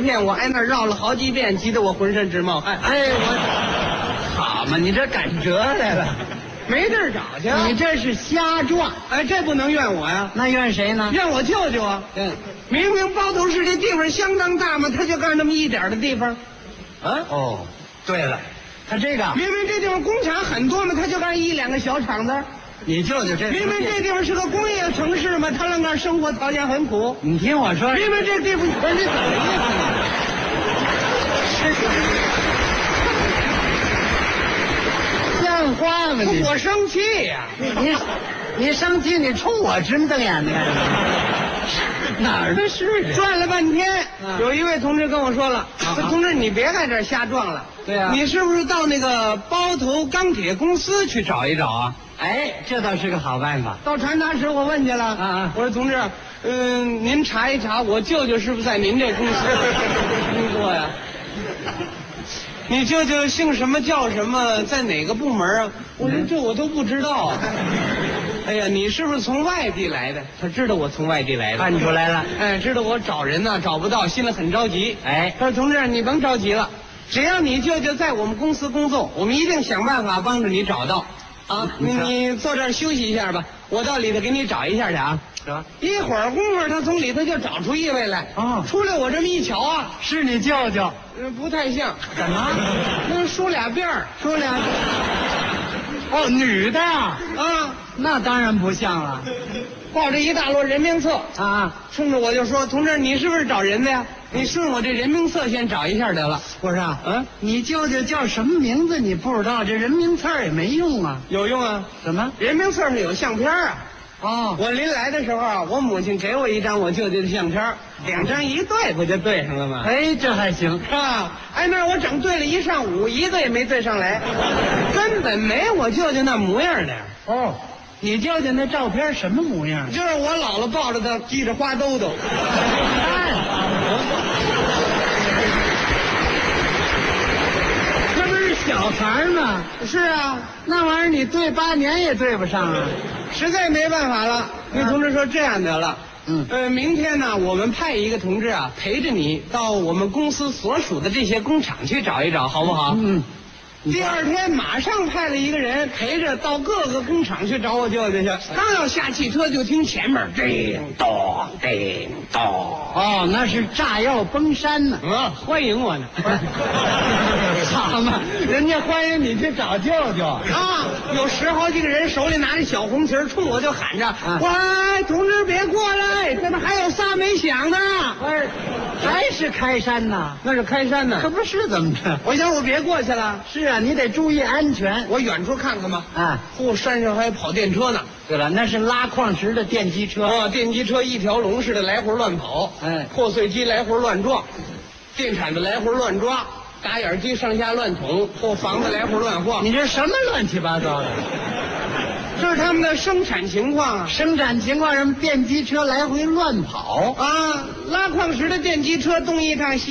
片，我挨那绕了好几遍，急得我浑身直冒汗。 我好嘛，你这赶折来了， 没地儿找去。 你这是瞎撞。 哎，这不能怨我呀， 那怨谁呢？ 怨我舅舅啊。明明包头市这地方相当大嘛，他就干那么一点的地方。 啊？哦，对了，他这个明明这地方工厂很多嘛，他就干1、2个小厂子。 你舅舅这明明这地方是个工业城市嘛，他那生活条件很苦。 你听我说， 明明这地方，不是你怎么意思呢？ 像话吗你？ 我生气呀！ 你生气，你冲我直瞪眼的干什么？哪儿的事？ 转了半天，有一位同志跟我说了：“同志，你别在这儿瞎撞了。 对呀， 你是不是到那个包头钢铁公司去找一找啊？” 哎，这倒是个好办法。 到传达室我问去了，我说同志，您查一查我舅舅是不是在您这公司工作呀？你舅舅姓什么叫什么，在哪个部门啊？我说这我都不知道啊。哎呀，你是不是从外地来的？他知道我从外地来的， 看出来了。 哎，知道我找人呢找不到，心里很着急。 哎， 他说同志，你甭着急了，只要你舅舅在我们公司工作，我们一定想办法帮着你找到。啊，你坐这儿休息一下吧，我到里头给你找一下去啊。一会儿功夫，他从里头就找出一位来。出来我这么一瞧啊， 是你舅舅？ 不太像。 怎么？ 那梳俩辫儿， 梳俩。哦，女的啊，那当然不像了。 抱着一大摞人名册啊， 冲着我就说：“同志，你是不是找人的呀？你顺我这人名册先找一下得了。” 不是啊，你舅舅叫什么名字你不知道，这人名册也没用啊。 有用啊？ 怎么？ 人名册上有相片啊。我临来的时候啊，我母亲给我一张我舅舅的相片，2张一对，不就对上了吗？ 哎，这还行啊！哎，那我整对了一上午，一个也没对上来，根本没我舅舅那模样的。 哦，你舅舅那照片什么模样？ 就是我姥姥抱着他，系着花兜兜。 这不是小孩吗？ 是啊， 那玩意儿你对8年也对不上啊。 实在没办法了，那同志说这样得了，明天呢，我们派一个同志啊，陪着你到我们公司所属的这些工厂去找一找，好不好？第二天马上派了一个人陪着到各个工厂去找我舅舅去。刚要下汽车，就听前面叮咚叮咚。 哦，那是炸药崩山呢。 欢迎我呢。 好嘛，人家欢迎你去找舅舅啊！有10好几个人手里拿着小红旗，冲我就喊着：“喂，同志别过来，这边还有仨没响呢。” 还是开山呐？ 那是开山呢， 可不是怎么着？ 我想我别过去了。 是啊，你得注意安全。 我远处看看吧。山上还有跑电车呢。 对了，那是拉矿石的电机车。 电机车一条龙似的来回乱跑。破碎机来回乱撞，电铲子来回乱抓，打眼机上下乱捅，或房子来回乱晃。 你这什么乱七八糟的？ 这是他们的生产情况啊！ 生产情况，什么电机车来回乱跑啊，拉矿石的电机车东一趟西。